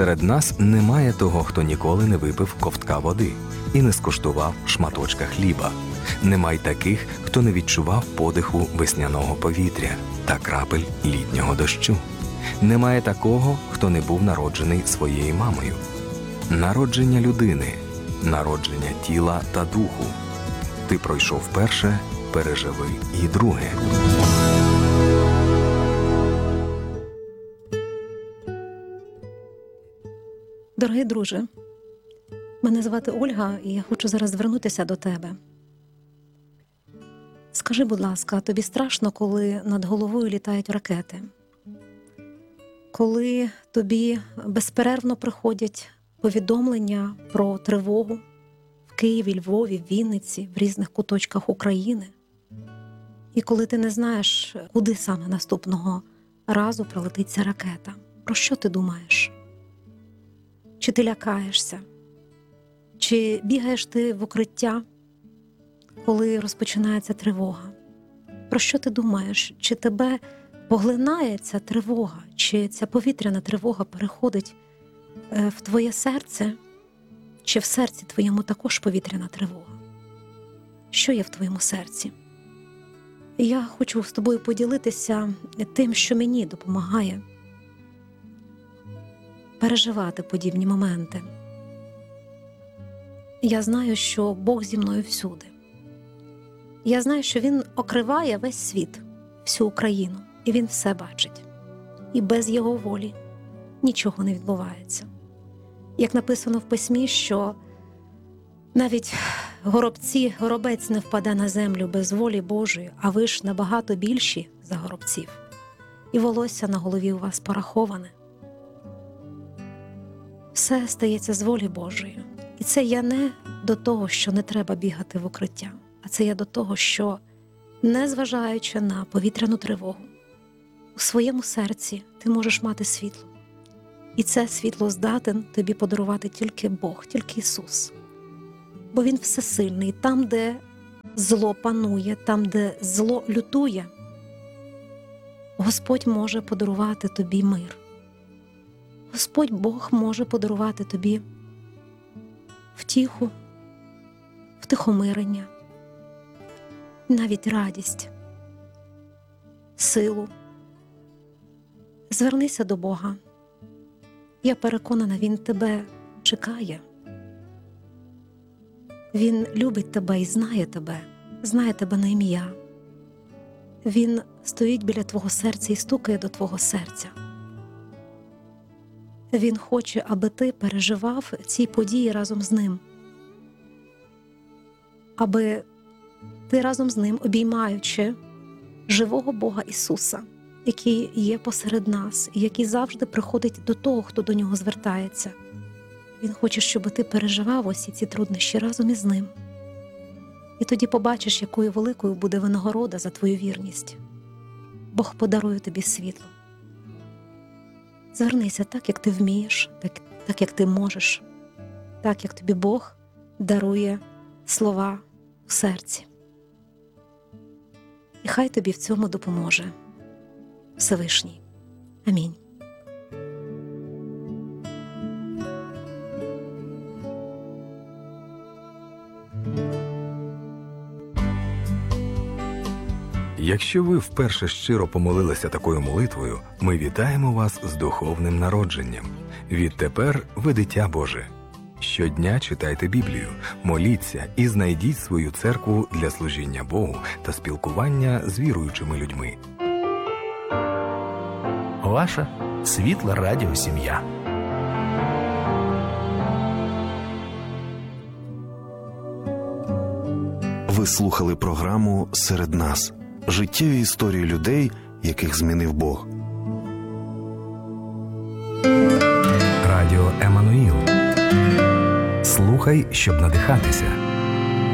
Серед нас немає того, хто ніколи не випив ковтка води і не скуштував шматочка хліба. Нема й таких, хто не відчував подиху весняного повітря та крапель літнього дощу. Немає такого, хто не був народжений своєю мамою. Народження людини, народження тіла та духу. Ти пройшов перше, переживи і друге. Дорогий друже, мене звати Ольга, і я хочу зараз звернутися до тебе. Скажи, будь ласка, тобі страшно, коли над головою літають ракети? Коли тобі безперервно приходять повідомлення про тривогу в Києві, Львові, Вінниці, в різних куточках України? І коли ти не знаєш, куди саме наступного разу прилетить ця ракета? Про що ти думаєш? Чи ти лякаєшся? Чи бігаєш ти в укриття, коли розпочинається тривога? Про що ти думаєш? Чи тебе поглинає ця тривога? Чи ця повітряна тривога переходить в твоє серце? Чи в серці твоєму також повітряна тривога? Що є в твоєму серці? Я хочу з тобою поділитися тим, що мені допомагає переживати подібні моменти. Я знаю, що Бог зі мною всюди. Я знаю, що Він окриває весь світ, всю Україну, і Він все бачить. І без Його волі нічого не відбувається. Як написано в Письмі, що навіть горобець не впаде на землю без волі Божої, а ви ж набагато більші за горобців. І волосся на голові у вас пораховане. Все стається з волі Божої. І це я не до того, що не треба бігати в укриття, а це я до того, що, незважаючи на повітряну тривогу, у своєму серці ти можеш мати світло. І це світло здатен тобі подарувати тільки Бог, тільки Ісус. Бо Він всесильний. Там, де зло панує, там, де зло лютує, Господь може подарувати тобі мир. Господь Бог може подарувати тобі втіху, втихомирення, навіть радість, силу. Звернися до Бога. Я переконана, Він тебе чекає. Він любить тебе і знає тебе на ім'я. Він стоїть біля твого серця і стукає до твого серця. Він хоче, аби ти переживав ці події разом з Ним. Аби ти разом з Ним, обіймаючи живого Бога Ісуса, який є посеред нас і який завжди приходить до того, хто до Нього звертається. Він хоче, щоб ти переживав усі ці труднощі разом із Ним. І тоді побачиш, якою великою буде винагорода за твою вірність. Бог подарує тобі світло. Звернися так, як ти вмієш, так, як ти можеш, так, як тобі Бог дарує слова в серці. І хай тобі в цьому допоможе Всевишній. Амінь. Якщо ви вперше щиро помолилися такою молитвою, ми вітаємо вас з духовним народженням. Відтепер ви дитя Боже. Щодня читайте Біблію, моліться і знайдіть свою церкву для служіння Богу та спілкування з віруючими людьми. Ваша світла радіосім'я. Ви слухали програму «Серед нас». Життєві історії людей, яких змінив Бог. Радіо Еммануїл. Слухай, щоб надихатися.